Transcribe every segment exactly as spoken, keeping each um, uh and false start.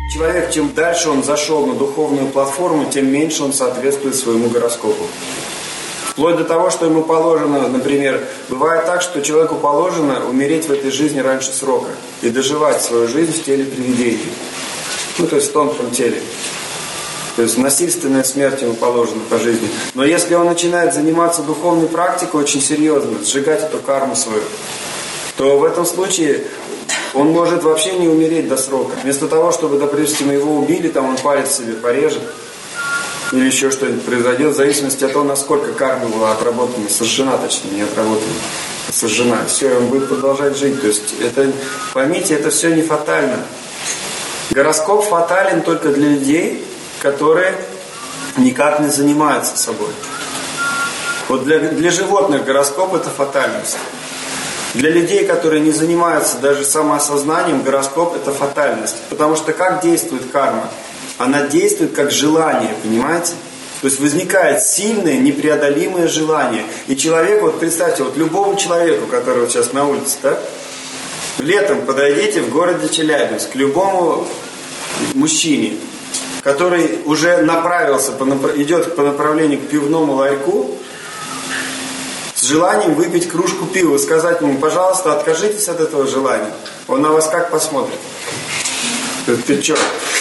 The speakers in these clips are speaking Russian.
Человек, чем дальше он зашел на духовную платформу, тем меньше он соответствует своему гороскопу. Вплоть до того, что ему положено, например, бывает так, что человеку положено умереть в этой жизни раньше срока и доживать свою жизнь в теле привидений. Ну, то есть в тонком теле. То есть насильственная смерть ему положена по жизни. Но если он начинает заниматься духовной практикой очень серьезно, сжигать эту карму свою, то в этом случае он может вообще не умереть до срока. Вместо того, чтобы, допустим, его убили, там он палец себе порежет, или еще что-нибудь произойдет, в зависимости от того, насколько карма была отработана, сожжена, точнее, не отработана, сожжена. Все, и он будет продолжать жить. То есть, это, поймите, это все не фатально. Гороскоп фатален только для людей, которые никак не занимаются собой. Вот для, для животных гороскоп – это фатальность. Для людей, которые не занимаются даже самоосознанием, гороскоп – это фатальность. Потому что как действует карма? Она действует как желание, понимаете? То есть возникает сильное, непреодолимое желание. И человек, вот представьте, вот любому человеку, который вот сейчас на улице, да? Летом подойдите в городе Челябинск к любому мужчине, который уже направился, по, идет по направлению к пивному ларьку, с желанием выпить кружку пива, сказать ему, пожалуйста, откажитесь от этого желания. Он на вас как посмотрит? Ты что?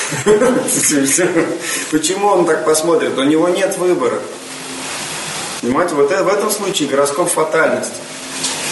Почему он так посмотрит? У него нет выбора. Понимаете, вот в этом случае гороскоп фатальность.